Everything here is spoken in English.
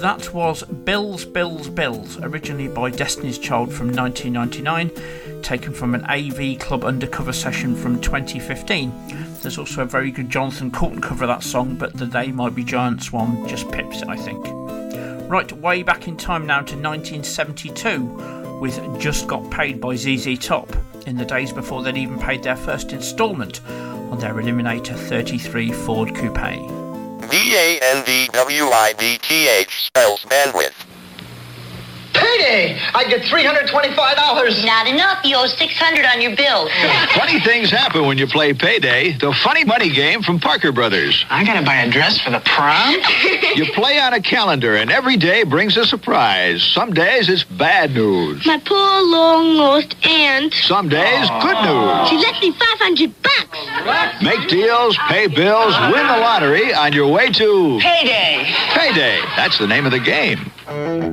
That was Bills, Bills, Bills, originally by Destiny's Child from 1999, taken from an AV Club Undercover session from 2015. There's also a very good Jonathan Coulton cover of that song, but the They Might Be Giants one just pips it, I think. Right, way back in time now to 1972 with Just Got Paid by ZZ Top, in the days before they'd even paid their first instalment on their Eliminator 33 Ford Coupe. BANDWIDTH spells bandwidth. Payday! I get $325. Not enough. You owe $600 on your bill. Funny things happen when you play Payday, the funny money game from Parker Brothers. I gotta buy a dress for the prom? You play on a calendar, and every day brings a surprise. Some days it's bad news. My poor long-lost aunt. Some days, good news. She left me $500. Make deals, pay bills, win the lottery on your way to... Payday! Payday. That's the name of the game.